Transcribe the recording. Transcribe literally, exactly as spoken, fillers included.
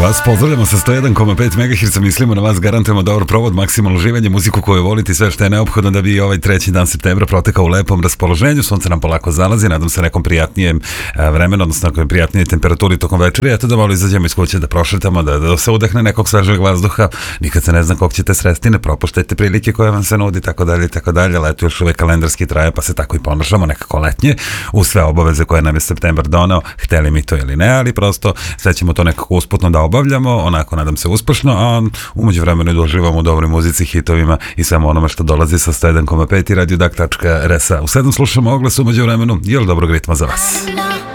Vas pozdravljamo sa sto jedan zarez pet megaherca, mislimo na vas, garantujemo dobar provod, maksimalno uživanje, muziku koju volite i sve što je neophodno da bi ovaj treći dan septembra protekao u lepom raspoloženju. Sunce nam polako zalazi, nadam se nekom prijatnijem vremenu, odnosno nekom prijatnije temperaturi tokom večeri. Eto da malo izađemo iz kuće, da prošetamo, da, da se udehne nekog svežeg vazduha. Nikad se ne zna kog ćete sresti, ne propuštajte prilike koje vam se nudi, tako dalje, tako dalje. Leto još uvek kalendarski traje, pa se tako i ponašamo nekako letnje u sve obaveze koje nam je septembar doneo, hteli mi to ili ne, ali prosto sve ćemo to nekako usputno da obavljamo, onako nadam se uspešno, a umeđu vremenu da uživamo u dobroj muzici, hitovima i svemu onome što dolazi sa sto jedan zarez pet i radio dak tačka rs. U sedam slušamo oglas umeđu vremenu, jel dobrog ritma za vas.